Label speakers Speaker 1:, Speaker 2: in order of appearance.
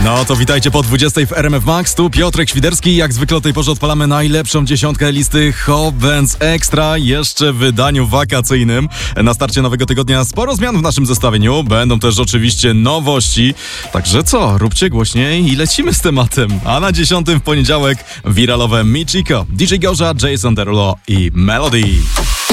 Speaker 1: No to witajcie po 20 w RMF Max. Tu Piotrek Świderski. Jak zwykle o tej porze odpalamy najlepszą dziesiątkę listy Hot Dance Extra. Jeszcze w wydaniu wakacyjnym. Na starcie nowego tygodnia sporo zmian w naszym zestawieniu. Będą też oczywiście nowości. Także co? Róbcie głośniej i lecimy z tematem. A na 10 w poniedziałek wiralowe Michiko, DJ Gorza, Jason Derulo i Melody.